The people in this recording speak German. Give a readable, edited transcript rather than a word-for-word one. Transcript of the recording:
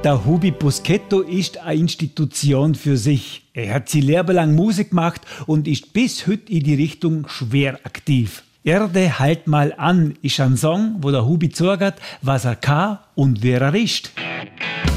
Der Hubi Boschetto ist eine Institution für sich. Er hat sein Leben lang Musik gemacht und ist bis heute in die Richtung schwer aktiv. Erde halt mal an ist ein Song, wo der Hubi zeigt, was er kann und wer er ist.